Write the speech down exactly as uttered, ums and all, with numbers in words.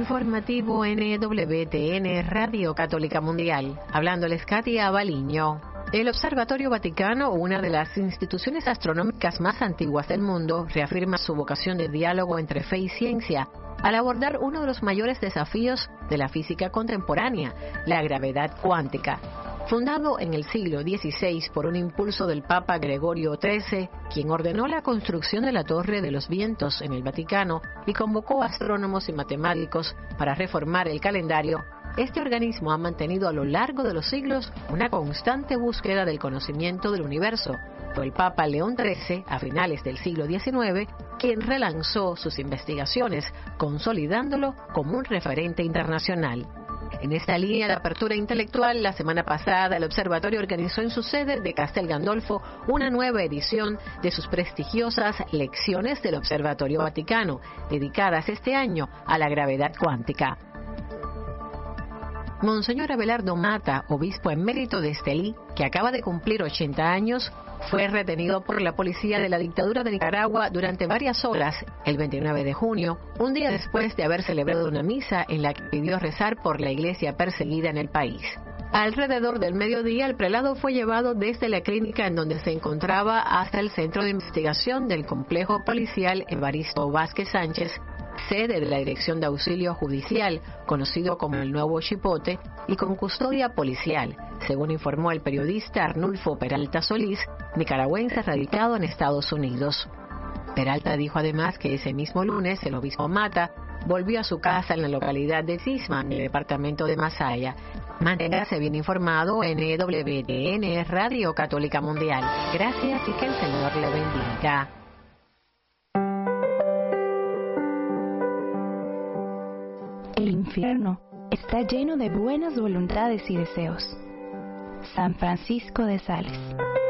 Informativo N W T N Radio Católica Mundial. Hablándoles Katia Baliño. El Observatorio Vaticano, una de las instituciones astronómicas más antiguas del mundo, reafirma su vocación de diálogo entre fe y ciencia al abordar uno de los mayores desafíos de la física contemporánea, la gravedad cuántica. Fundado en el siglo dieciséis por un impulso del Papa Gregorio trece, quien ordenó la construcción de la Torre de los Vientos en el Vaticano y convocó astrónomos y matemáticos para reformar el calendario, este organismo ha mantenido a lo largo de los siglos una constante búsqueda del conocimiento del universo. Fue el Papa León trece, a finales del siglo diecinueve, quien relanzó sus investigaciones, consolidándolo como un referente internacional. En esta línea de apertura intelectual, la semana pasada el observatorio organizó en su sede de Castel Gandolfo una nueva edición de sus prestigiosas Lecciones del Observatorio Vaticano, dedicadas este año a la gravedad cuántica. Monseñor Abelardo Mata, obispo emérito de Estelí, que acaba de cumplir ochenta años, fue retenido por la policía de la dictadura de Nicaragua durante varias horas el veintinueve de junio, un día después de haber celebrado una misa en la que pidió rezar por la iglesia perseguida en el país. Alrededor del mediodía, el prelado fue llevado desde la clínica en donde se encontraba hasta el centro de investigación del complejo policial Evaristo Vázquez Sánchez, sede de la Dirección de Auxilio Judicial, conocido como el Nuevo Chipote, y con custodia policial, según informó el periodista Arnulfo Peralta Solís, nicaragüense radicado en Estados Unidos. Peralta dijo además que ese mismo lunes el obispo Mata volvió a su casa en la localidad de Cisma, en el departamento de Masaya. Manténgase bien informado en N W T N Radio Católica Mundial. Gracias y que el Señor le bendiga. El infierno está lleno de buenas voluntades y deseos. San Francisco de Sales.